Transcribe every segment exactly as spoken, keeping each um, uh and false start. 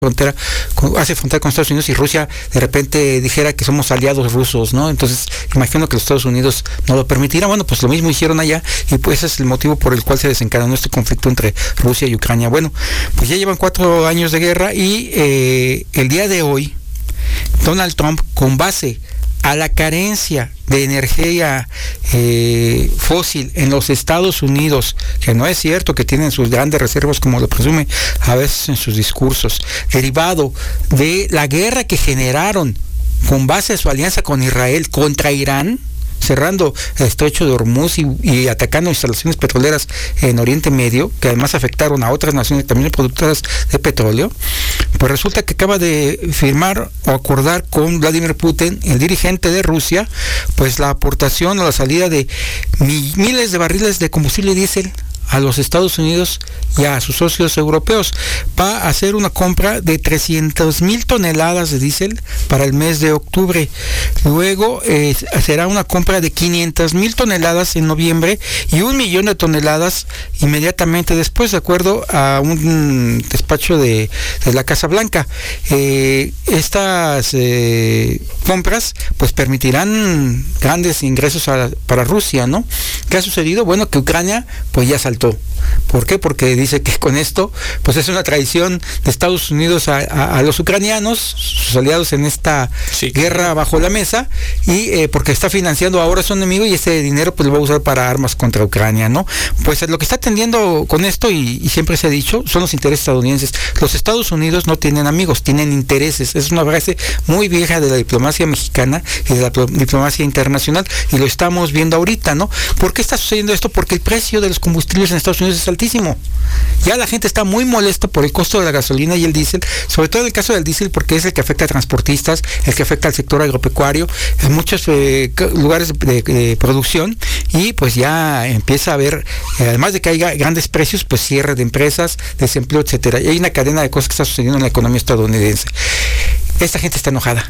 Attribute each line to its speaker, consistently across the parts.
Speaker 1: frontera, con, hace frontera con Estados Unidos y Rusia de repente dijera que somos aliados rusos, ¿no? Entonces, imagino que los Estados Unidos no lo permitirán. Bueno, pues lo mismo hicieron allá y pues ese es el motivo por el cual se desencadenó este conflicto entre Rusia y Ucrania. Bueno, pues ya llevan cuatro años de guerra y eh, el día de hoy, Donald Trump, con base a la carencia de energía eh, fósil en los Estados Unidos, que no es cierto que tienen sus grandes reservas como lo presume a veces en sus discursos, derivado de la guerra que generaron con base a su alianza con Israel contra Irán, cerrando el estrecho de Hormuz y, y atacando instalaciones petroleras en Oriente Medio, que además afectaron a otras naciones también productoras de petróleo, pues resulta que acaba de firmar o acordar con Vladimir Putin, el dirigente de Rusia, pues la aportación o la salida de mi, miles de barriles de combustible diésel a los Estados Unidos y a sus socios europeos. Va a hacer una compra de trescientas mil toneladas de diésel para el mes de octubre. Luego eh, será una compra de quinientas mil toneladas en noviembre y un millón de toneladas inmediatamente después, de acuerdo a un despacho de, de la Casa Blanca. Eh, estas eh, compras pues permitirán grandes ingresos a, para Rusia, ¿no? ¿Qué ha sucedido? Bueno, que Ucrania pues ya saltó. ¿Por qué? Porque dice que con esto pues es una traición de Estados Unidos a, a, a los ucranianos, sus aliados en esta sí. guerra bajo la mesa, y eh, porque está financiando ahora a su enemigo y ese dinero pues lo va a usar para armas contra Ucrania, ¿no? Pues lo que está atendiendo con esto, y, y siempre se ha dicho, son los intereses estadounidenses. Los Estados Unidos no tienen amigos, tienen intereses. Es una frase muy vieja de la diplomacia mexicana y de la diplomacia internacional, y lo estamos viendo ahorita, ¿no? ¿Por qué está sucediendo esto? Porque el precio de los combustibles en Estados Unidos es altísimo. Ya la gente está muy molesta por el costo de la gasolina y el diésel, sobre todo en el caso del diésel, porque es el que afecta a transportistas, el que afecta al sector agropecuario, en muchos eh, lugares de, de producción, y pues ya empieza a haber, eh, además de que haya grandes precios, pues cierre de empresas, desempleo, etcétera. Y hay una cadena de cosas que está sucediendo en la economía estadounidense. Esta gente está enojada.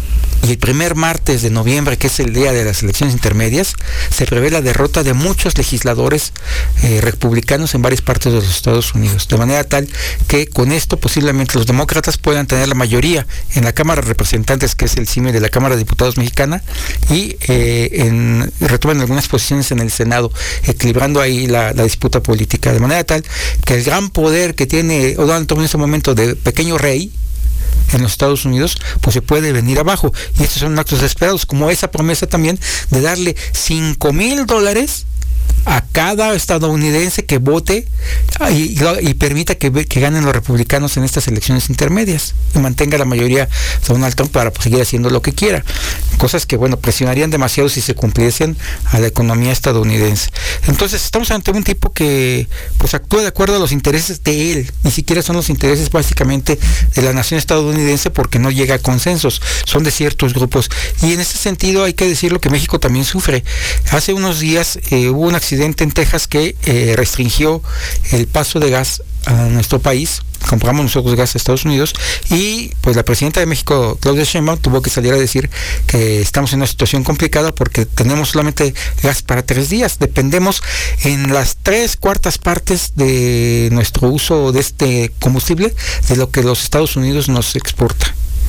Speaker 1: Y el primer martes de noviembre, que es el día de las elecciones intermedias, se prevé la derrota de muchos legisladores eh, republicanos en varias partes de los Estados Unidos. De manera tal que con esto posiblemente los demócratas puedan tener la mayoría en la Cámara de Representantes, que es el símil de la Cámara de Diputados mexicana, y eh, en, retomen algunas posiciones en el Senado, equilibrando ahí la, la disputa política. De manera tal que el gran poder que tiene Donald Trump en este momento de pequeño rey en los Estados Unidos, pues se puede venir abajo. Y estos son actos desesperados, como esa promesa también de darle cinco mil dólares a cada estadounidense que vote y, y permita que, que ganen los republicanos en estas elecciones intermedias y mantenga la mayoría Donald Trump para pues, seguir haciendo lo que quiera. Cosas que, bueno, presionarían demasiado si se cumpliesen a la economía estadounidense. Entonces, estamos ante un tipo que pues actúa de acuerdo a los intereses de él, ni siquiera son los intereses básicamente de la nación estadounidense, porque no llega a consensos, son de ciertos grupos. Y en ese sentido hay que decirlo que México también sufre. Hace unos días eh, hubo un accidente en Texas que eh, restringió el paso de gas a nuestro país. Compramos nosotros gas a Estados Unidos y pues la presidenta de México, Claudia Sheinbaum, tuvo que salir a decir que estamos en una situación complicada porque tenemos solamente gas para tres días. Dependemos en las tres cuartas partes de nuestro uso de este combustible de lo que los Estados Unidos nos exporta.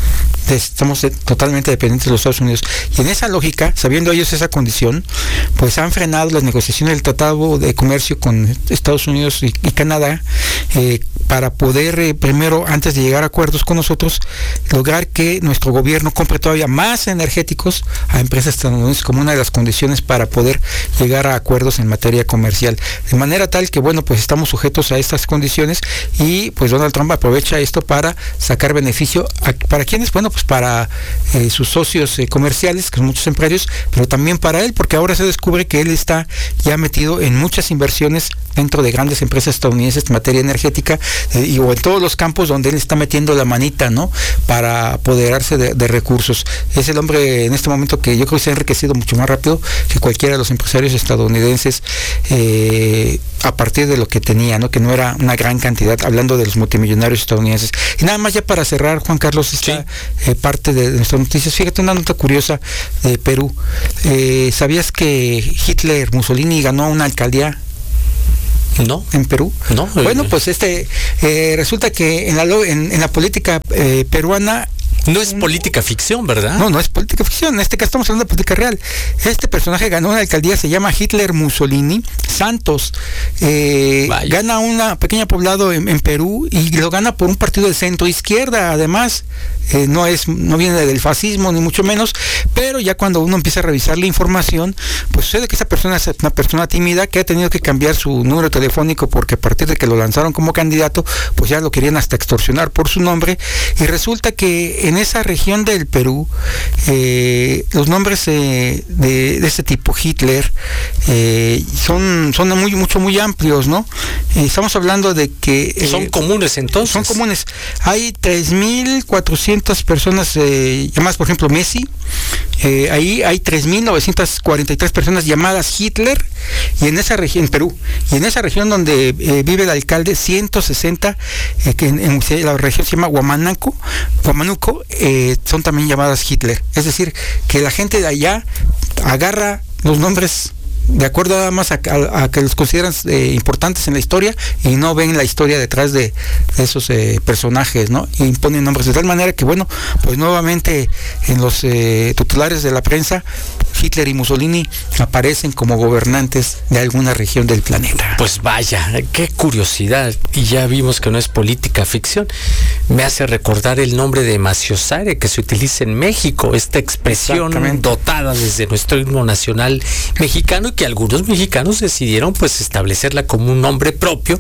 Speaker 1: Estamos totalmente dependientes de los Estados Unidos, y en esa lógica, sabiendo ellos esa condición, pues han frenado las negociaciones del Tratado de Comercio con Estados Unidos y, y Canadá eh, para poder eh, primero, antes de llegar a acuerdos con nosotros, lograr que nuestro gobierno compre todavía más energéticos a empresas estadounidenses como una de las condiciones para poder llegar a acuerdos en materia comercial, de manera tal que bueno, pues estamos sujetos a estas condiciones, y pues Donald Trump aprovecha esto para sacar beneficio a, para quienes, bueno, pues para eh, sus socios eh, comerciales, que son muchos empresarios, pero también para él, porque ahora se descubre que él está ya metido en muchas inversiones dentro de grandes empresas estadounidenses en materia energética, eh, y o en todos los campos donde él está metiendo la manita, ¿no?, para apoderarse de, de recursos. Es el hombre en este momento que yo creo que se ha enriquecido mucho más rápido que cualquiera de los empresarios estadounidenses eh, a partir de lo que tenía, ¿no?, que no era una gran cantidad, hablando de los multimillonarios estadounidenses. Y nada más ya para cerrar, Juan Carlos, esta sí. eh, parte de nuestras noticias. Fíjate, una nota curiosa de Perú. Eh, ¿Sabías que Hitler, Mussolini, ganó una alcaldía
Speaker 2: No.
Speaker 1: ¿En Perú?
Speaker 2: No.
Speaker 1: Bueno, pues este eh, resulta que en la, en, en la política eh, peruana...
Speaker 2: No es política ficción, ¿verdad?
Speaker 1: No, no es política ficción. En este caso estamos hablando de política real. Este personaje ganó una alcaldía, se llama Hitler Mussolini Santos. Eh, gana un pequeño poblado en, en Perú y lo gana por un partido de centro izquierda. Además, eh, no es, no viene del fascismo ni mucho menos. Pero ya cuando uno empieza a revisar la información, pues sucede que esa persona es una persona tímida que ha tenido que cambiar su número telefónico porque a partir de que lo lanzaron como candidato, pues ya lo querían hasta extorsionar por su nombre. Y resulta que en En esa región del Perú, eh, los nombres eh, de, de este tipo, Hitler, eh, son, son muy, mucho, muy amplios, ¿no? Eh, estamos hablando de que...
Speaker 2: Eh, ¿Son comunes entonces?
Speaker 1: Son comunes. Hay tres mil cuatrocientas personas eh, llamadas, por ejemplo, Messi. Eh, ahí hay tres mil novecientas cuarenta y tres personas llamadas Hitler, y en esa región, en Perú, y en esa región donde eh, vive el alcalde, ciento sesenta, eh, que en, en la región se llama Huamanuco, Huamanuco, eh, son también llamadas Hitler. Es decir, que la gente de allá agarra los nombres de acuerdo nada más a, a, a que los consideran eh, importantes en la historia y no ven la historia detrás de, de esos eh, personajes, ¿no? Y imponen nombres de tal manera que, bueno, pues nuevamente en los eh, titulares de la prensa, Hitler y Mussolini aparecen como gobernantes de alguna región del planeta.
Speaker 2: Pues vaya, qué curiosidad. Y ya vimos que no es política ficción. Me hace recordar el nombre de Maciosare que se utiliza en México, esta expresión dotada desde nuestro himno nacional mexicano, que algunos mexicanos decidieron pues establecerla como un nombre propio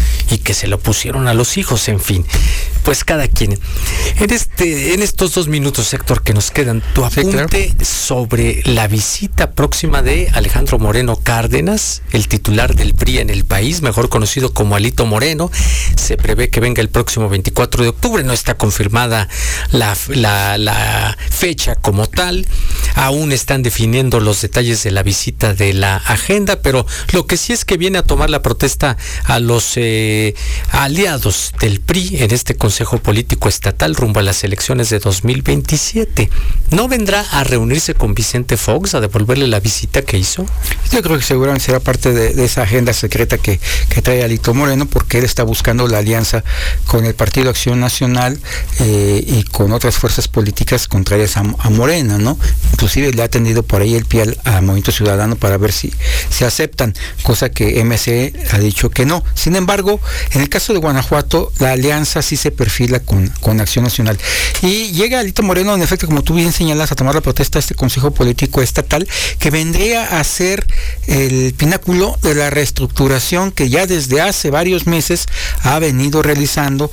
Speaker 2: y que se lo pusieron a los hijos, en fin, pues cada quien. En este, en estos dos minutos, Héctor, que nos quedan, tu apunte sí, claro, sobre la visita próxima de Alejandro Moreno Cárdenas, el titular del P R I en el país, mejor conocido como Alito Moreno. Se prevé que venga el próximo veinticuatro de octubre, no está confirmada la, la, la fecha como tal, aún están definiendo los detalles de la visita de la agenda, pero lo que sí es que viene a tomar la protesta a los eh, aliados del P R I en este Consejo Político Estatal rumbo a las elecciones de dos mil veintisiete. ¿No vendrá a reunirse con Vicente Fox a devolverle la visita que hizo?
Speaker 1: Yo creo que seguramente será parte de, de esa agenda secreta que, que trae Alito Moreno, porque él está buscando la alianza con el Partido Acción Nacional eh, y con otras fuerzas políticas contrarias a, a Morena, ¿no? Inclusive le ha tendido por ahí el pie al a Movimiento Ciudadano para ver si se aceptan, cosa que M C ha dicho que no. Sin embargo, en el caso de Guanajuato, la alianza sí se perfila con, con Acción Nacional. Y llega Alito Moreno, en efecto, como tú bien señalas, a tomar la protesta a este Consejo Político Estatal, que vendría a ser el pináculo de la reestructuración que ya desde hace varios meses ha venido realizando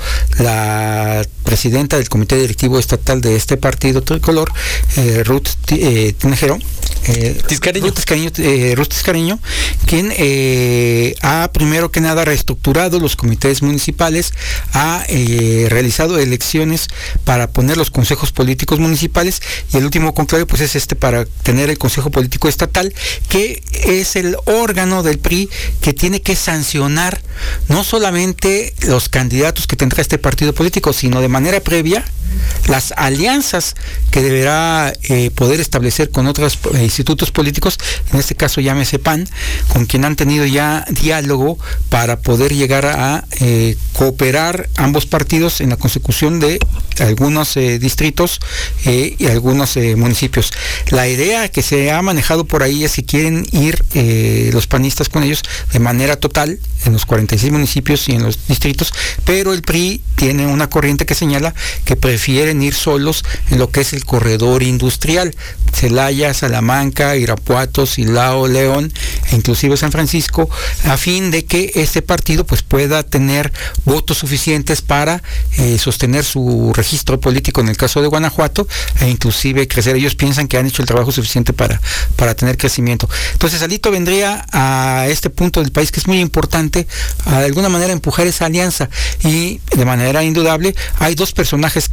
Speaker 1: la presidenta del Comité Directivo Estatal de este partido tricolor, eh, Ruth eh, Tinajero, Eh,
Speaker 2: Tiscareño.
Speaker 1: Ruth Tiscareño, eh, Ruth Tiscareño, quien eh, ha primero que nada reestructurado los comités municipales, ha eh, realizado elecciones para poner los consejos políticos municipales, y el último conclave pues es este para tener el Consejo Político Estatal, que es el órgano del P R I que tiene que sancionar no solamente los candidatos que tendrá este partido político, sino de manera previa las alianzas que deberá eh, poder establecer con otros eh, institutos políticos, en este caso llámese P A N, con quien han tenido ya diálogo para poder llegar a eh, cooperar ambos partidos en la consecución de algunos eh, distritos eh, y algunos eh, municipios. La idea que se ha manejado por ahí es que quieren ir eh, los panistas con ellos de manera total en los cuarenta y seis municipios y en los distritos, pero el P R I tiene una corriente que señala que prefieren ir solos en lo que es el corredor industrial, Celaya, Salamanca, Irapuato, Silao, León e inclusive San Francisco, a fin de que este partido pues pueda tener votos suficientes para eh, sostener su registro político en el caso de Guanajuato e inclusive crecer. Ellos piensan que han hecho el trabajo suficiente para, para tener crecimiento. Entonces Alito vendría a este punto del país que es muy importante, a de alguna manera empujar esa alianza, y de manera indudable hay dos personajes que trabajan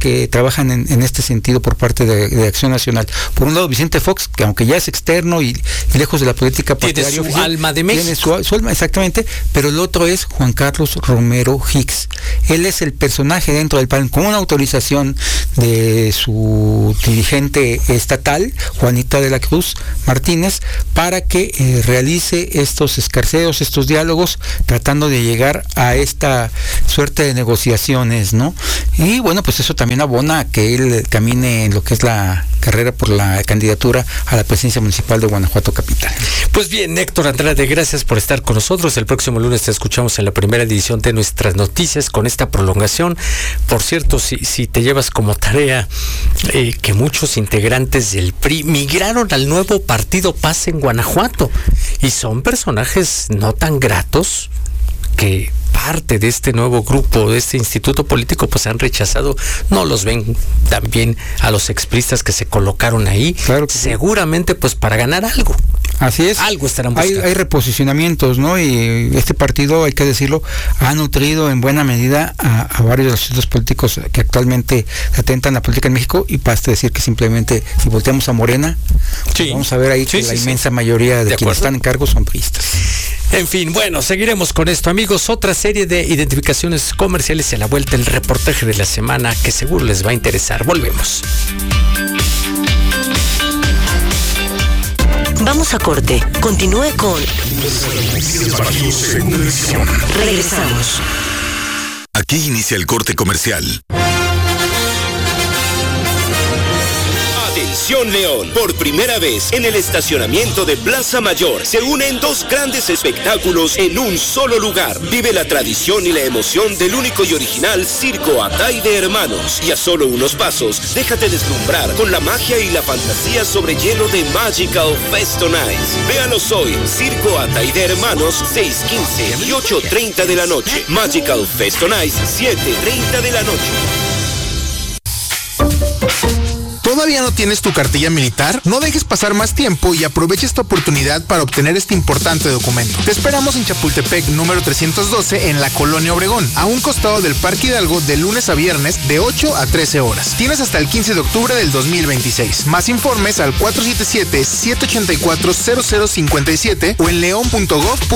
Speaker 1: trabajan en, en este sentido por parte de, de Acción Nacional. Por un lado, Vicente Fox, que aunque ya es externo y, y lejos de la política
Speaker 2: partidaria tiene su oficial, alma de México.
Speaker 1: Tiene su, su alma, exactamente, pero el otro es Juan Carlos Romero Hicks. Él es el personaje dentro del P A N, con una autorización de su dirigente estatal, Juanita de la Cruz Martínez, para que eh, realice estos escarceos, estos diálogos, tratando de llegar a esta suerte de negociaciones, ¿no? Y bueno, pues eso también abona a que él camine en lo que es la carrera por la candidatura a la presidencia municipal de Guanajuato capital.
Speaker 2: Pues bien, Héctor Andrade, gracias por estar con nosotros. El próximo lunes te escuchamos en la primera edición de Nuestras Noticias con esta prolongación. Por cierto, si, si te llevas como tarea eh, que muchos integrantes del P R I migraron al nuevo partido Paz en Guanajuato y son personajes no tan gratos que parte de este nuevo grupo, de este instituto político, pues han rechazado, no los ven tan bien a los expristas que se colocaron ahí, claro que seguramente sí, pues para ganar algo.
Speaker 1: Así es.
Speaker 2: Algo estarán buscando.
Speaker 1: Hay, hay reposicionamientos, ¿no? Y este partido, hay que decirlo, ha nutrido en buena medida a, a varios de los institutos políticos que actualmente atentan la política en México, y basta decir que simplemente, si volteamos a Morena, sí, pues vamos a ver ahí sí, que sí, la sí. inmensa mayoría de, de quienes están en cargo son priistas.
Speaker 2: En fin, bueno, seguiremos con esto, amigos. Otra serie de identificaciones comerciales y a la vuelta el reportaje de la semana que seguro les va a interesar. Volvemos.
Speaker 3: Vamos a corte. Continúe con Regresamos.
Speaker 4: Aquí inicia el corte comercial. Atención León, por primera vez en el estacionamiento de Plaza Mayor se unen dos grandes espectáculos en un solo lugar. Vive la tradición y la emoción del único y original Circo Atay de Hermanos, y a solo unos pasos déjate deslumbrar con la magia y la fantasía sobre hielo de Magical Fest on Ice. Véalos hoy, Circo Atay de Hermanos, seis quince y ocho treinta de la noche. Magical Fest on Ice, siete treinta de la noche.
Speaker 5: ¿Todavía no tienes tu cartilla militar? No dejes pasar más tiempo y aprovecha esta oportunidad para obtener este importante documento. Te esperamos en Chapultepec número trescientos doce en la Colonia Obregón, a un costado del Parque Hidalgo, de lunes a viernes de ocho a trece horas. Tienes hasta el quince de octubre del dos mil veintiséis. Más informes al cuatro siete siete, siete ocho cuatro, cero cero cinco siete o en león punto gob.